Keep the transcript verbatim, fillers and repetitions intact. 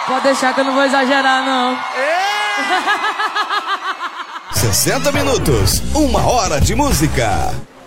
Pode deixar que eu não vou exagerar, não. sessenta minutos, uma hora de música.